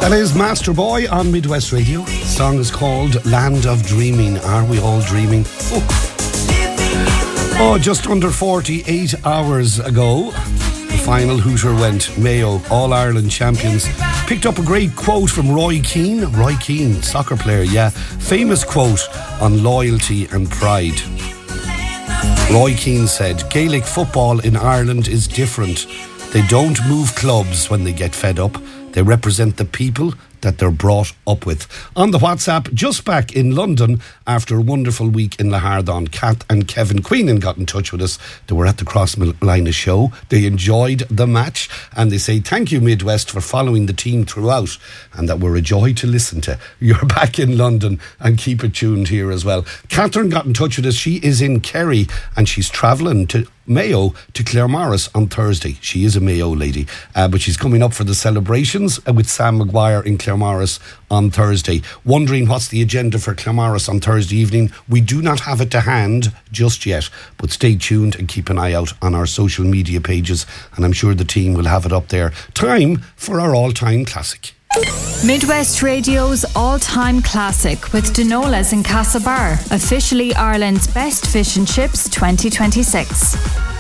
That is Master Boy on Midwest Radio. The song is called Land of Dreaming. Are we all dreaming? Oh, just under 48 hours ago, the final hooter went. Mayo, All-Ireland champions. Picked up a great quote from Roy Keane. Roy Keane, soccer player, yeah. Famous quote on loyalty and pride. Roy Keane said, Gaelic football in Ireland is different. They don't move clubs when they get fed up. They represent the people that they're brought up with. On the WhatsApp, just back in London after a wonderful week in Lahardon, Kat and Kevin Queenan got in touch with us. They were at the Crossmolina show. They enjoyed the match and they say thank you Midwest for following the team throughout and that we're a joy to listen to. You're back in London and keep it tuned here as well. Catherine got in touch with us. She is in Kerry and she's travelling to Mayo to Claremorris on Thursday. She is a Mayo lady, but she's coming up for the celebrations with Sam Maguire in Claremorris on Thursday. Wondering what's the agenda for Claremorris on Thursday evening? We do not have it to hand just yet, but stay tuned and keep an eye out on our social media pages, and I'm sure the team will have it up there. Time for our all-time classic. Midwest Radio's all-time classic with Denola's in Castlebar, officially Ireland's best fish and chips 2026.